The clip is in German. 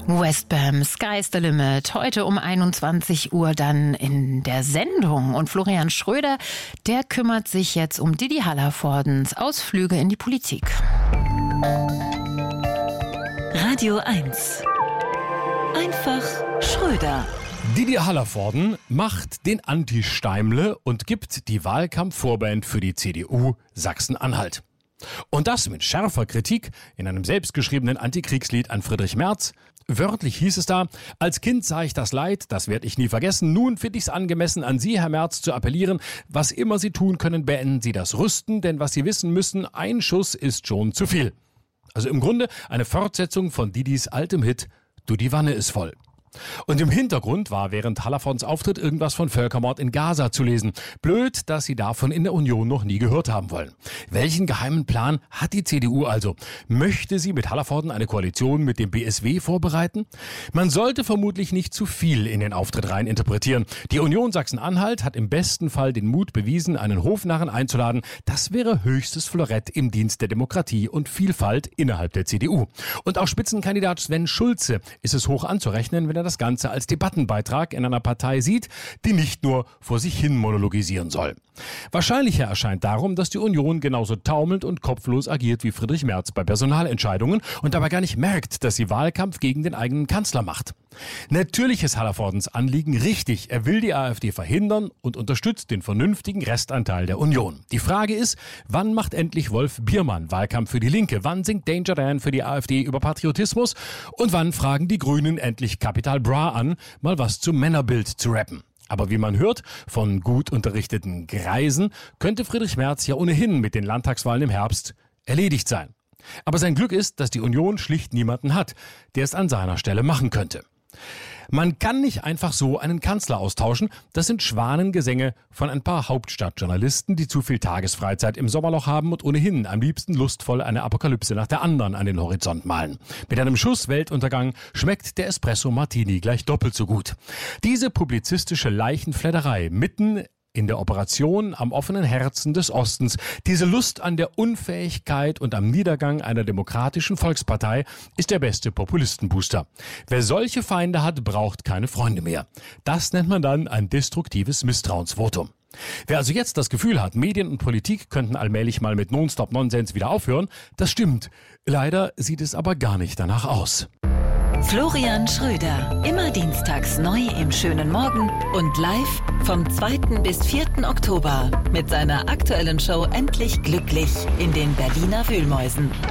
Westbam, Sky's the Limit. Heute um 21 Uhr dann in der Sendung. Und Florian Schröder, der kümmert sich jetzt um Didi Hallervordens Ausflüge in die Politik. Radio 1. Einfach Schröder. Didi Hallervorden macht den Anti-Steimle und gibt die Wahlkampfvorband für die CDU Sachsen-Anhalt. Und das mit scharfer Kritik in einem selbstgeschriebenen Antikriegslied an Friedrich Merz. Wörtlich hieß es da: Als Kind sah ich das Leid, das werde ich nie vergessen. Nun finde ich es angemessen, an Sie, Herr Merz, zu appellieren. Was immer Sie tun können, beenden Sie das Rüsten, denn was Sie wissen müssen, ein Schuss ist schon zu viel. Also im Grunde eine Fortsetzung von Didis altem Hit Du, die Wanne ist voll. Und im Hintergrund war während Hallervordens Auftritt irgendwas von Völkermord in Gaza zu lesen. Blöd, dass sie davon in der Union noch nie gehört haben wollen. Welchen geheimen Plan hat die CDU also? Möchte sie mit Hallervorden eine Koalition mit dem BSW vorbereiten? Man sollte vermutlich nicht zu viel in den Auftritt rein interpretieren. Die Union Sachsen-Anhalt hat im besten Fall den Mut bewiesen, einen Hofnarren einzuladen. Das wäre höchstes Florett im Dienst der Demokratie und Vielfalt innerhalb der CDU. Und auch Spitzenkandidat Sven Schulze ist es hoch anzurechnen, wenn er das Ganze als Debattenbeitrag in einer Partei sieht, die nicht nur vor sich hin monologisieren soll. Wahrscheinlicher erscheint darum, dass die Union genauso taumelnd und kopflos agiert wie Friedrich Merz bei Personalentscheidungen und dabei gar nicht merkt, dass sie Wahlkampf gegen den eigenen Kanzler macht. Natürlich ist Hallervordens Anliegen richtig. Er will die AfD verhindern und unterstützt den vernünftigen Restanteil der Union. Die Frage ist, wann macht endlich Wolf Biermann Wahlkampf für die Linke? Wann singt Danger Dan für die AfD über Patriotismus? Und wann fragen die Grünen endlich Capital Bra an, mal was zum Männerbild zu rappen? Aber wie man hört, von gut unterrichteten Greisen könnte Friedrich Merz ja ohnehin mit den Landtagswahlen im Herbst erledigt sein. Aber sein Glück ist, dass die Union schlicht niemanden hat, der es an seiner Stelle machen könnte. Man kann nicht einfach so einen Kanzler austauschen. Das sind Schwanengesänge von ein paar Hauptstadtjournalisten, die zu viel Tagesfreizeit im Sommerloch haben und ohnehin am liebsten lustvoll eine Apokalypse nach der anderen an den Horizont malen. Mit einem Schuss Weltuntergang schmeckt der Espresso Martini gleich doppelt so gut. Diese publizistische Leichenfledderei mitten in der Operation am offenen Herzen des Ostens, diese Lust an der Unfähigkeit und am Niedergang einer demokratischen Volkspartei ist der beste Populistenbooster. Wer solche Feinde hat, braucht keine Freunde mehr. Das nennt man dann ein destruktives Misstrauensvotum. Wer also jetzt das Gefühl hat, Medien und Politik könnten allmählich mal mit Nonstop-Nonsens wieder aufhören, das stimmt. Leider sieht es aber gar nicht danach aus. Florian Schröder. Immer dienstags neu im schönen Morgen und live vom 2. bis 4. Oktober mit seiner aktuellen Show Endlich Glücklich in den Berliner Wühlmäusen.